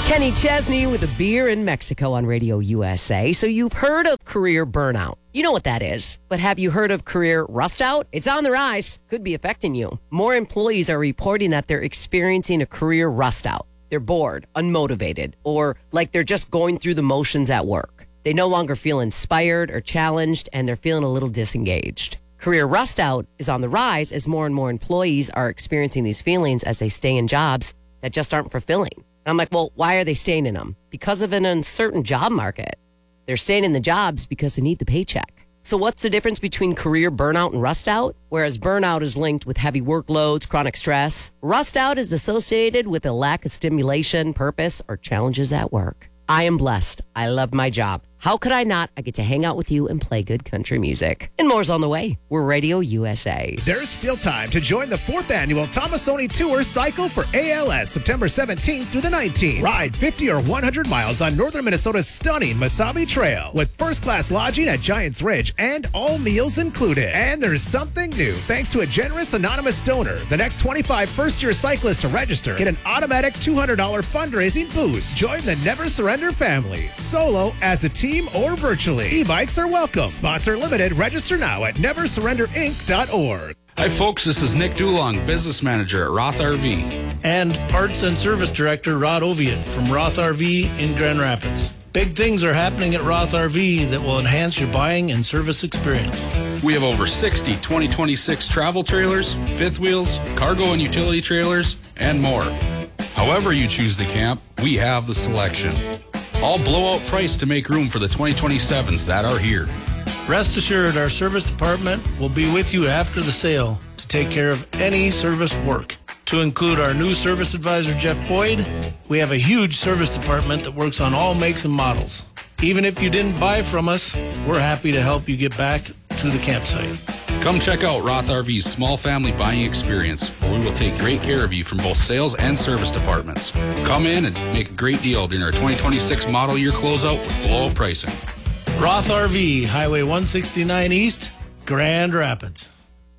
Kenny Chesney with a beer in Mexico on Radio USA. So you've heard of career burnout. You know what that is. But have you heard of career rust out? It's on the rise. Could be affecting you. More employees are reporting that they're experiencing a career rust out. They're bored, unmotivated, or like they're just going through the motions at work. They no longer feel inspired or challenged, and they're feeling a little disengaged. Career rust out is on the rise as more and more employees are experiencing these feelings as they stay in jobs that just aren't fulfilling. I'm like, well, why are they staying in them? Because of an uncertain job market. They're staying in the jobs because they need the paycheck. So what's the difference between career burnout and rust out? Whereas burnout is linked with heavy workloads, chronic stress, rust out is associated with a lack of stimulation, purpose, or challenges at work. I am blessed. I love my job. How could I not? I get to hang out with you and play good country music. And more's on the way. We're Radio USA. There's still time to join the 4th annual Tomasoni Tour Cycle for ALS, September 17th through the 19th. Ride 50 or 100 miles on northern Minnesota's stunning Mesabi Trail with first-class lodging at Giants Ridge and all meals included. And there's something new. Thanks to a generous anonymous donor, the next 25 first-year cyclists to register get an automatic $200 fundraising boost. Join the Never Surrender family, solo, as a team, or virtually. E-bikes are welcome. Sponsor limited. Register now at neversurrenderinc.org. Hi, folks. This is Nick Dulong, business manager at Roth RV. And parts and service director Rod Oviatt from Roth RV in Grand Rapids. Big things are happening at Roth RV that will enhance your buying and service experience. We have over 60 2026 travel trailers, fifth wheels, cargo and utility trailers, and more. However you choose to camp, we have the selection. All blowout price to make room for the 2027s that are here. Rest assured, our service department will be with you after the sale to take care of any service work. To include our new service advisor, Jeff Boyd, we have a huge service department that works on all makes and models. Even if you didn't buy from us, we're happy to help you get back to the campsite. Come check out Roth RV's small family buying experience, where we will take great care of you from both sales and service departments. Come in and make a great deal during our 2026 model year closeout with blowout pricing. Roth RV, Highway 169 East, Grand Rapids.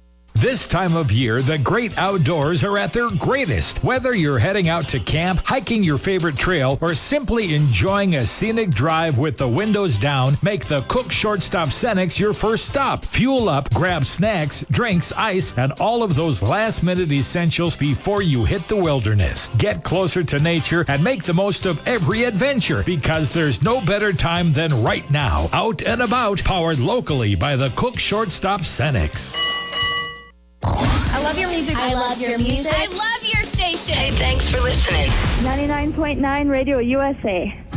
This time of year, the great outdoors are at their greatest. Whether you're heading out to camp, hiking your favorite trail, or simply enjoying a scenic drive with the windows down, make the Cook Shortstop Cenex your first stop. Fuel up, grab snacks, drinks, ice, and all of those last-minute essentials before you hit the wilderness. Get closer to nature and make the most of every adventure, because there's no better time than right now. Out and about, powered locally by the Cook Shortstop Cenex. I love your music. I love your music. I love your station. Hey, thanks for listening. 99.9 Radio USA.